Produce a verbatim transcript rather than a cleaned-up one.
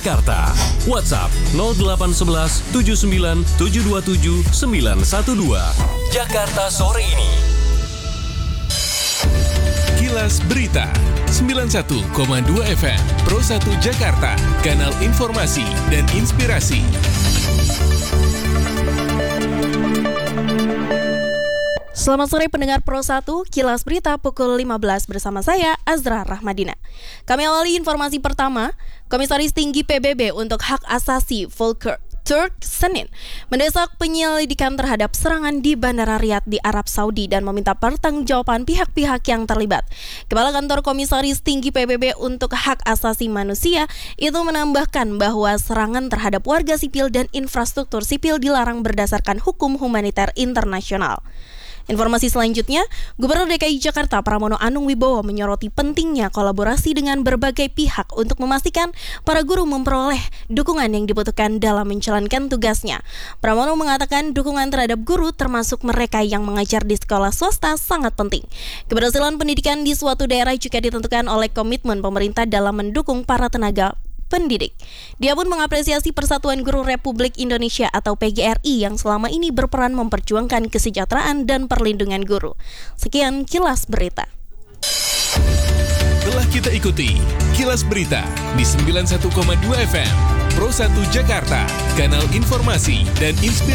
Jakarta. WhatsApp nol delapan satu satu tujuh sembilan tujuh dua tujuh sembilan satu dua. Jakarta sore ini. Kilas Berita sembilan puluh satu koma dua F M Pro satu Jakarta, kanal informasi dan inspirasi. Selamat sore pendengar Pro satu, Kilas Berita pukul lima belas bersama saya, Azra Rahmadina. Kami awali informasi pertama, Komisaris Tinggi P B B untuk Hak Asasi Volker Turk Senin mendesak penyelidikan terhadap serangan di Bandara Riyadh di Arab Saudi dan meminta pertanggungjawaban pihak-pihak yang terlibat. Kepala Kantor Komisaris Tinggi P B B untuk Hak Asasi Manusia itu menambahkan bahwa serangan terhadap warga sipil dan infrastruktur sipil dilarang berdasarkan hukum humaniter internasional. Informasi selanjutnya, Gubernur D K I Jakarta Pramono Anung Wibowo menyoroti pentingnya kolaborasi dengan berbagai pihak untuk memastikan para guru memperoleh dukungan yang dibutuhkan dalam menjalankan tugasnya. Pramono mengatakan dukungan terhadap guru termasuk mereka yang mengajar di sekolah swasta sangat penting. Keberhasilan pendidikan di suatu daerah juga ditentukan oleh komitmen pemerintah dalam mendukung para tenaga pendidik. Dia pun mengapresiasi Persatuan Guru Republik Indonesia atau P G R I yang selama ini berperan memperjuangkan kesejahteraan dan perlindungan guru. Sekian Kilas Berita. Telah kita ikuti Kilas Berita di sembilan puluh satu koma dua F M Pro satu Jakarta, kanal informasi dan inspirasi.